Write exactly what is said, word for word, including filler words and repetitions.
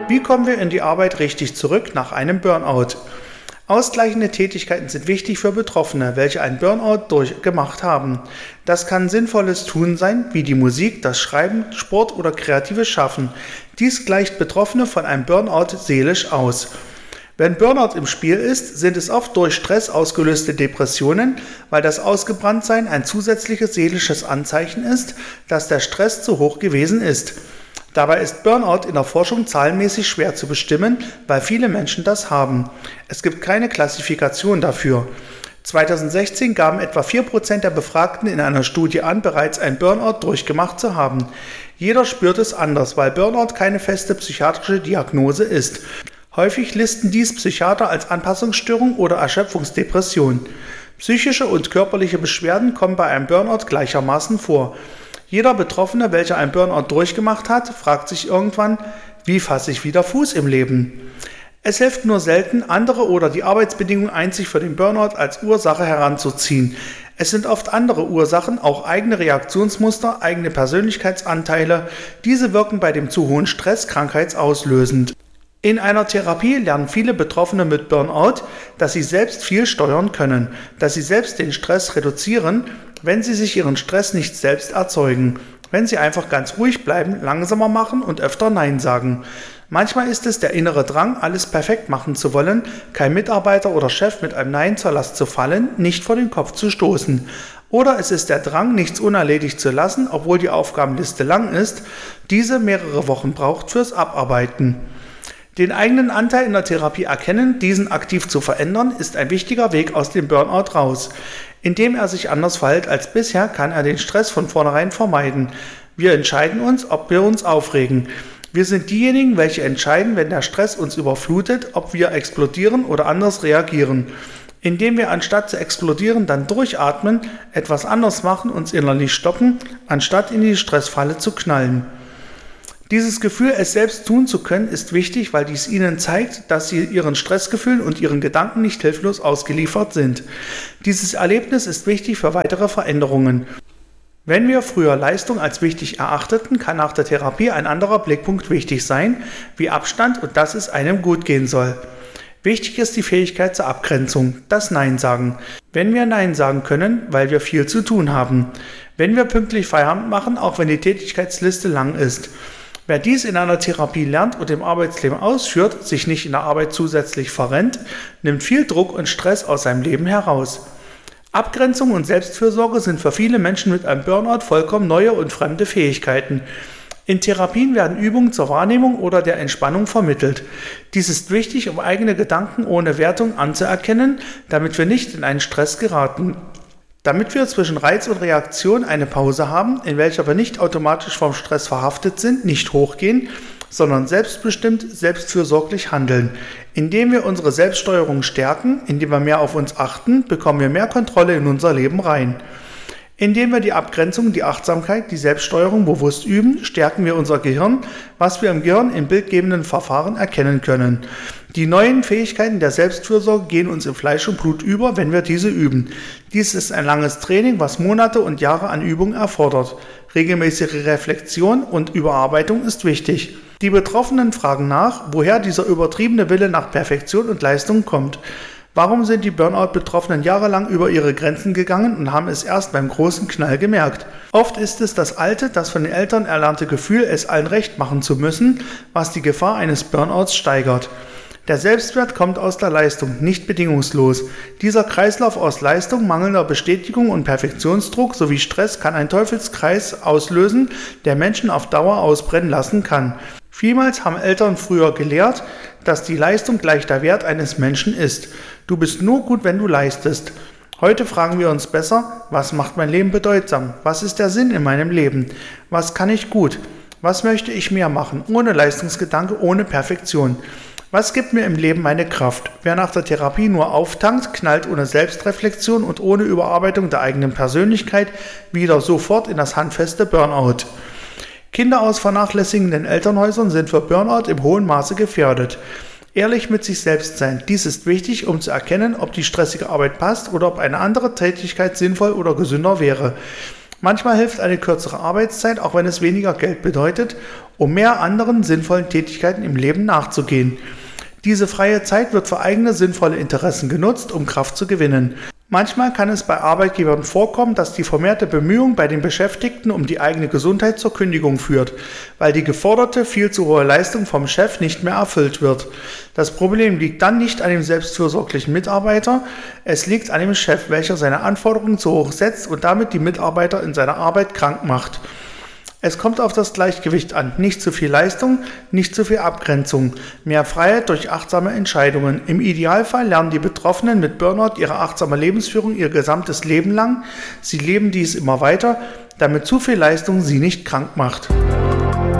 Wie kommen wir in die Arbeit richtig zurück nach einem Burnout? Ausgleichende Tätigkeiten sind wichtig für Betroffene, welche einen Burnout durchgemacht haben. Das kann sinnvolles Tun sein, wie die Musik, das Schreiben, Sport oder kreatives Schaffen. Dies gleicht Betroffene von einem Burnout seelisch aus. Wenn Burnout im Spiel ist, sind es oft durch Stress ausgelöste Depressionen, weil das Ausgebranntsein ein zusätzliches seelisches Anzeichen ist, dass der Stress zu hoch gewesen ist. Dabei ist Burnout in der Forschung zahlenmäßig schwer zu bestimmen, weil viele Menschen das haben. Es gibt keine Klassifikation dafür. zweitausendsechzehn gaben etwa vier Prozent der Befragten in einer Studie an, bereits ein Burnout durchgemacht zu haben. Jeder spürt es anders, weil Burnout keine feste psychiatrische Diagnose ist. Häufig listen dies Psychiater als Anpassungsstörung oder Erschöpfungsdepression. Psychische und körperliche Beschwerden kommen bei einem Burnout gleichermaßen vor. Jeder Betroffene, welcher einen Burnout durchgemacht hat, fragt sich irgendwann, wie fasse ich wieder Fuß im Leben? Es hilft nur selten, andere oder die Arbeitsbedingungen einzig für den Burnout als Ursache heranzuziehen. Es sind oft andere Ursachen, auch eigene Reaktionsmuster, eigene Persönlichkeitsanteile. Diese wirken bei dem zu hohen Stress krankheitsauslösend. In einer Therapie lernen viele Betroffene mit Burnout, dass sie selbst viel steuern können, dass sie selbst den Stress reduzieren, wenn sie sich ihren Stress nicht selbst erzeugen, wenn sie einfach ganz ruhig bleiben, langsamer machen und öfter Nein sagen. Manchmal ist es der innere Drang, alles perfekt machen zu wollen, kein Mitarbeiter oder Chef mit einem Nein zur Last zu fallen, nicht vor den Kopf zu stoßen. Oder es ist der Drang, nichts unerledigt zu lassen, obwohl die Aufgabenliste lang ist, diese mehrere Wochen braucht fürs Abarbeiten. Den eigenen Anteil in der Therapie erkennen, diesen aktiv zu verändern, ist ein wichtiger Weg aus dem Burnout raus. Indem er sich anders verhält als bisher, kann er den Stress von vornherein vermeiden. Wir entscheiden uns, ob wir uns aufregen. Wir sind diejenigen, welche entscheiden, wenn der Stress uns überflutet, ob wir explodieren oder anders reagieren. Indem wir anstatt zu explodieren dann durchatmen, etwas anders machen, uns innerlich stoppen, anstatt in die Stressfalle zu knallen. Dieses Gefühl, es selbst tun zu können, ist wichtig, weil dies ihnen zeigt, dass sie ihren Stressgefühlen und ihren Gedanken nicht hilflos ausgeliefert sind. Dieses Erlebnis ist wichtig für weitere Veränderungen. Wenn wir früher Leistung als wichtig erachteten, kann nach der Therapie ein anderer Blickpunkt wichtig sein, wie Abstand und dass es einem gut gehen soll. Wichtig ist die Fähigkeit zur Abgrenzung, das Nein sagen. Wenn wir Nein sagen können, weil wir viel zu tun haben. Wenn wir pünktlich Feierabend machen, auch wenn die Tätigkeitsliste lang ist. Wer dies in einer Therapie lernt und im Arbeitsleben ausführt, sich nicht in der Arbeit zusätzlich verrennt, nimmt viel Druck und Stress aus seinem Leben heraus. Abgrenzung und Selbstfürsorge sind für viele Menschen mit einem Burnout vollkommen neue und fremde Fähigkeiten. In Therapien werden Übungen zur Wahrnehmung oder der Entspannung vermittelt. Dies ist wichtig, um eigene Gedanken ohne Wertung anzuerkennen, damit wir nicht in einen Stress geraten. Damit wir zwischen Reiz und Reaktion eine Pause haben, in welcher wir nicht automatisch vom Stress verhaftet sind, nicht hochgehen, sondern selbstbestimmt, selbstfürsorglich handeln. Indem wir unsere Selbststeuerung stärken, indem wir mehr auf uns achten, bekommen wir mehr Kontrolle in unser Leben rein. Indem wir die Abgrenzung, die Achtsamkeit, die Selbststeuerung bewusst üben, stärken wir unser Gehirn, was wir im Gehirn in bildgebenden Verfahren erkennen können. Die neuen Fähigkeiten der Selbstfürsorge gehen uns in Fleisch und Blut über, wenn wir diese üben. Dies ist ein langes Training, was Monate und Jahre an Übung erfordert. Regelmäßige Reflexion und Überarbeitung ist wichtig. Die Betroffenen fragen nach, woher dieser übertriebene Wille nach Perfektion und Leistung kommt. Warum sind die Burnout-Betroffenen jahrelang über ihre Grenzen gegangen und haben es erst beim großen Knall gemerkt? Oft ist es das alte, das von den Eltern erlernte Gefühl, es allen recht machen zu müssen, was die Gefahr eines Burnouts steigert. Der Selbstwert kommt aus der Leistung, nicht bedingungslos. Dieser Kreislauf aus Leistung, mangelnder Bestätigung und Perfektionsdruck sowie Stress kann einen Teufelskreis auslösen, der Menschen auf Dauer ausbrennen lassen kann. Vielmals haben Eltern früher gelehrt, dass die Leistung gleich der Wert eines Menschen ist. Du bist nur gut, wenn du leistest. Heute fragen wir uns besser, was macht mein Leben bedeutsam? Was ist der Sinn in meinem Leben? Was kann ich gut? Was möchte ich mehr machen? Ohne Leistungsgedanke, ohne Perfektion. Was gibt mir im Leben meine Kraft? Wer nach der Therapie nur auftankt, knallt ohne Selbstreflexion und ohne Überarbeitung der eigenen Persönlichkeit wieder sofort in das handfeste Burnout. Kinder aus vernachlässigenden Elternhäusern sind für Burnout im hohen Maße gefährdet. Ehrlich mit sich selbst sein. Dies ist wichtig, um zu erkennen, ob die stressige Arbeit passt oder ob eine andere Tätigkeit sinnvoll oder gesünder wäre. Manchmal hilft eine kürzere Arbeitszeit, auch wenn es weniger Geld bedeutet, um mehr anderen sinnvollen Tätigkeiten im Leben nachzugehen. Diese freie Zeit wird für eigene sinnvolle Interessen genutzt, um Kraft zu gewinnen. Manchmal kann es bei Arbeitgebern vorkommen, dass die vermehrte Bemühung bei den Beschäftigten um die eigene Gesundheit zur Kündigung führt, weil die geforderte, viel zu hohe Leistung vom Chef nicht mehr erfüllt wird. Das Problem liegt dann nicht an dem selbstfürsorglichen Mitarbeiter, es liegt an dem Chef, welcher seine Anforderungen zu hoch setzt und damit die Mitarbeiter in seiner Arbeit krank macht. Es kommt auf das Gleichgewicht an, nicht zu viel Leistung, nicht zu viel Abgrenzung, mehr Freiheit durch achtsame Entscheidungen. Im Idealfall lernen die Betroffenen mit Burnout ihre achtsame Lebensführung ihr gesamtes Leben lang. Sie leben dies immer weiter, damit zu viel Leistung sie nicht krank macht.